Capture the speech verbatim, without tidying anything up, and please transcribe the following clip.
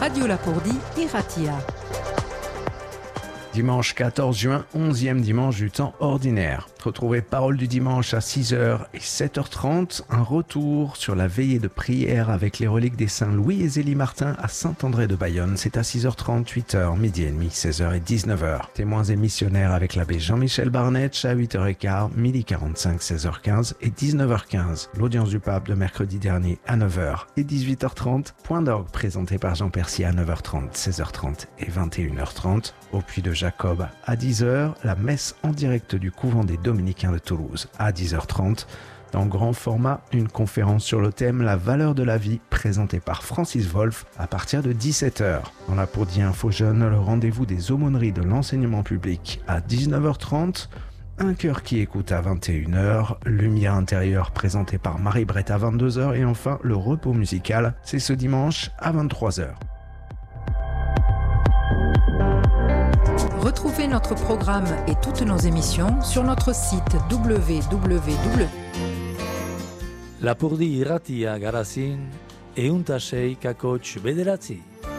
Radio Lapourdie, Iratia. Dimanche quatorze juin, onzième dimanche du temps ordinaire. Retrouvez Parole du dimanche à six heures et sept heures trente. Un retour sur la veillée de prière avec les reliques des saints Louis et Zélie Martin à Saint-André de Bayonne. C'est à six heures trente, huit heures, midi et demi, seize heures et dix-neuf heures. Témoins et missionnaires avec l'abbé Jean-Michel Barnett à huit heures quinze, midi quarante-cinq, seize heures quinze et dix-neuf heures quinze. L'audience du pape de mercredi dernier à neuf heures et dix-huit heures trente. Point d'orgue présenté par Jean Percier à neuf heures trente, seize heures trente et vingt et une heures trente. Au Puy de Jacob à dix heures, la messe en direct du couvent des Dominicains de Toulouse à dix heures trente. Dans grand format, une conférence sur le thème La valeur de la vie présentée par Francis Wolff à partir de dix-sept heures. Dans la Lapourdie Info Jeune, le rendez-vous des aumôneries de l'enseignement public à dix-neuf heures trente. Un cœur qui écoute à vingt et une heures, Lumière intérieure présentée par Marie Brett à vingt-deux heures et enfin le repos musical, c'est ce dimanche à vingt-trois heures. Retrouvez notre programme et toutes nos émissions sur notre site w w w. Lapourdie Iratia Garasin e un tashei kakoch bederatzi.